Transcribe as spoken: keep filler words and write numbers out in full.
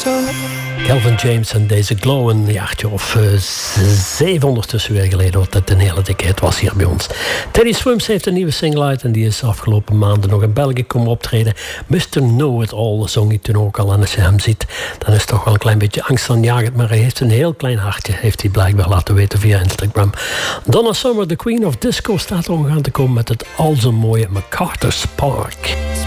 Calvin James en deze Glow, een jaartje of uh, zeven ondertussen weer geleden, wat dat een hele decade was hier bij ons. Teddy Swims heeft een nieuwe single uit en die is afgelopen maanden nog in België komen optreden. mister Know It All zong hij toen ook al, en als je hem ziet, dan is het toch wel een klein beetje angstaanjagend, maar hij heeft een heel klein hartje, heeft hij blijkbaar laten weten via Instagram. Donna Summer, the Queen of Disco, staat er om gaan te komen met het al zo mooie MacArthur's Park.